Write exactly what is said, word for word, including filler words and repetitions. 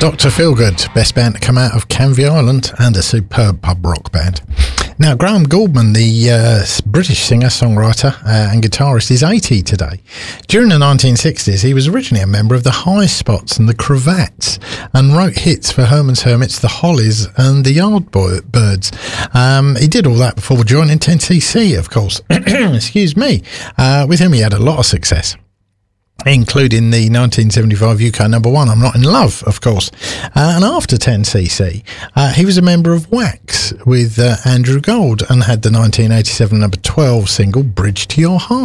Doctor Feelgood, best band to come out of Canvey Island, and a superb pub rock band. Now, Graham Gouldman, the uh, British singer, songwriter uh, and guitarist, is eighty today. During the nineteen sixties, he was originally a member of the High Spots and the Cravats, and wrote hits for Herman's Hermits, the Hollies and the Yardbirds. Um, he did all that before joining ten C C, of course. Excuse me. Uh, with him, he had a lot of success, including the nineteen seventy-five U K number one, I'm Not in Love, of course. Uh, and after ten C C, uh, he was a member of Wax with uh, Andrew Gold, and had the nineteen eighty-seven number twelve single, Bridge to Your Heart.